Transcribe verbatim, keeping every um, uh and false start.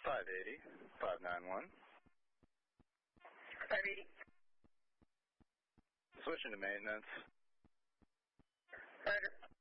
five eighty, five nine one. five eighty. Switching to maintenance. Roger.